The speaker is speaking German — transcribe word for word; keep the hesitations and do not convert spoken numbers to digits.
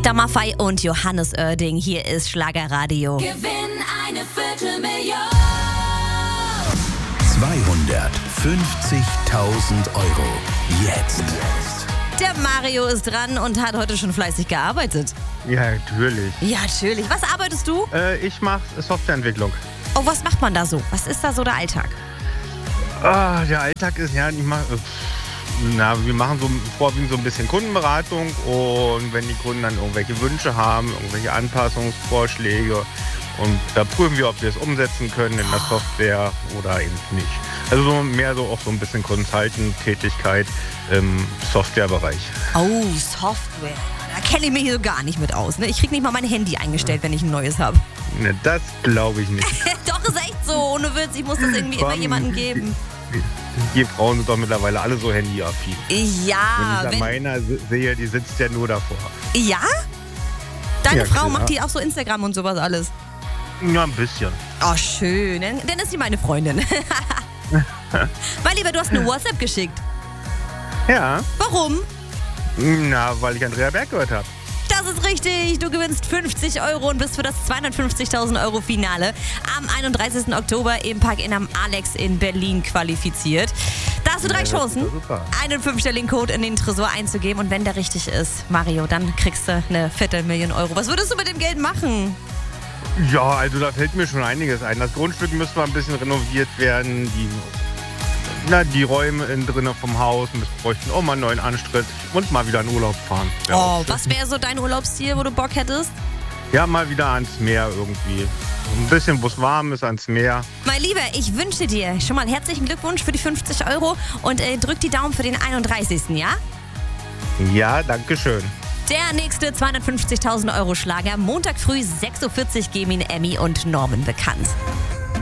Peter Maffay und Johannes Oerding. Hier ist Schlagerradio. Gewinn eine Viertelmillion. zweihundertfünfzigtausend Euro. Jetzt. Der Mario ist dran und hat heute schon fleißig gearbeitet. Ja, natürlich. Ja, natürlich. Was arbeitest du? Äh, ich mache Softwareentwicklung. Oh, was macht man da so? Was ist da so der Alltag? Ah, der Alltag ist ja nicht mal. Äh, na, wir machen so vorwiegend so ein bisschen Kundenberatung und wenn die Kunden dann irgendwelche Wünsche haben, irgendwelche Anpassungsvorschläge und da prüfen wir, ob wir es umsetzen können in der Software oder eben nicht. Also so mehr so auch so ein bisschen Consultant-Tätigkeit im Softwarebereich. Oh, Software. Da kenne ich mich so gar nicht mit aus. Ne? Ich krieg nicht mal mein Handy eingestellt, wenn ich ein neues habe. Ne, das glaube ich nicht. Doch, ist echt so. Ohne Witz, ich muss das irgendwie immer jemandem geben. Die Frauen sind doch mittlerweile alle so handyaffin. Ja. Wenn ich da meiner sehe, die sitzt ja nur davor. Ja? Deine Ja, Frau klar. macht die auch so Instagram und sowas alles? Ja, ein bisschen. Oh, schön. Dann, dann ist sie meine Freundin. Mein Lieber, du hast eine WhatsApp geschickt. Ja, Warum? na, weil ich Andrea Berg gehört habe. Das ist richtig. Du gewinnst fünfzig Euro und bist für das zweihundertfünfzigtausend Euro Finale am einunddreißigsten Oktober im Park in am Alex in Berlin qualifiziert. Da hast du drei Ja, das ist Chancen, doch super. einen fünfstelligen Code in den Tresor einzugeben. Und wenn der richtig ist, Mario, dann kriegst du eine Viertelmillion Euro. Was würdest du mit dem Geld machen? Ja, also da fällt mir schon einiges ein. Das Grundstück müsste mal ein bisschen renoviert werden. Die, na, die Räume innen drinnen vom Haus müssen- bräuchten auch mal einen neuen Anstritt und mal wieder in Urlaub fahren. Ja, Oh, was wäre so dein Urlaubsziel, wo du Bock hättest? ja, mal wieder ans Meer irgendwie. Ein bisschen, wo es warm ist, ans Meer. Mein Lieber, ich wünsche dir schon mal herzlichen Glückwunsch für die fünfzig Euro und äh, drück die Daumen für den einunddreißigsten Ja? Ja, danke schön. Der nächste zweihundertfünfzigtausend Euro Schlager. Montag früh sechs Uhr vierzig geben ihn Emmy und Norman bekannt.